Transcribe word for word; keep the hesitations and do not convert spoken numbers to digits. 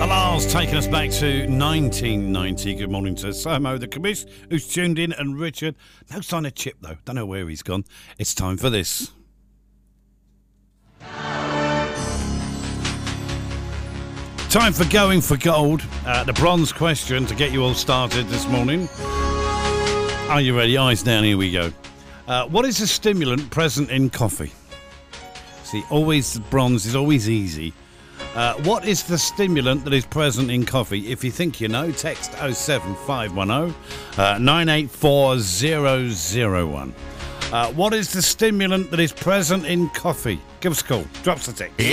Alar's taking us back to nineteen ninety. Good morning to Samo, the commish, who's tuned in, and Richard. No sign of Chip, though. Don't know where he's gone. It's time for this. Time for Going for Gold. Uh, the bronze question to get you all started this morning. Are you ready? Eyes down, here we go. Uh, what is a stimulant present in coffee? See, always bronze is always easy. Uh, what is the stimulant that is present in coffee? If you think you know, text oh seven five one oh uh, nine eight four zero zero one. Uh, what is the stimulant that is present in coffee? Give us a call. Drop us a text.